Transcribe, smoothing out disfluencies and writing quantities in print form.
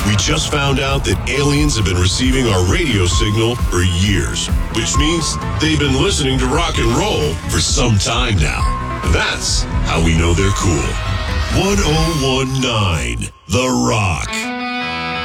We just found out that aliens have been receiving our radio signal for years, which means they've been listening to rock and roll for some time now. That's how we know they're cool. 1019 The Rock.